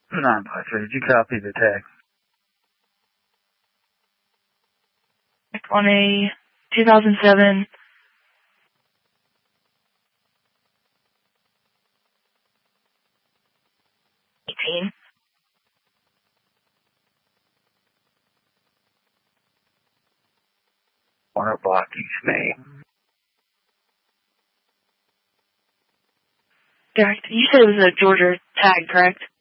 953, did you copy the tag? On a 2007 18. Corner block, East May. Correct. You said it was a Georgia tag, correct?